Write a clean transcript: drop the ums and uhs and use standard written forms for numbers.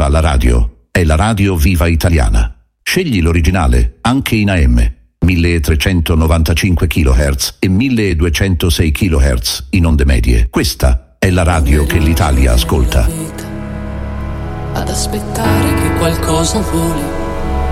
Viva la radio. È la radio viva italiana. Scegli l'originale, anche in AM. 1395 kHz e 1206 kHz in onde medie. Questa è la radio che l'Italia ascolta. Ad aspettare che qualcosa voli